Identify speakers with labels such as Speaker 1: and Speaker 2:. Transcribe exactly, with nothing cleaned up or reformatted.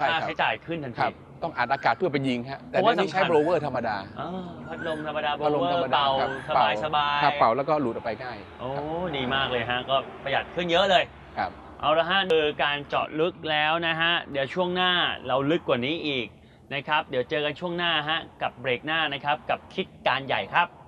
Speaker 1: ค่าใช้จ่ายขึ้นทันที
Speaker 2: ต้องอัดอากาศเพื่อไปยิงฮะแต่เดี๋ยวนี้ใช้โบลเวอร์ธรรมดา
Speaker 1: พัดลมธรรมดาโบลเวอร์เป่าสบายสบาย
Speaker 2: เป่าแล้วก็หลุดออกไปง่าย
Speaker 1: โอ้ดีมากเลยฮะก็ประหยัดขึ้นเยอะเลย
Speaker 2: ครับ
Speaker 1: เอาละฮะคือการเจาะลึกแล้วนะฮะเดี๋ยวช่วงหน้าเราลึกกว่านี้อีกนะครับเดี๋ยวเจอกันช่วงหน้าฮะกับเบรกหน้านะครับกับคิดการใหญ่ครับ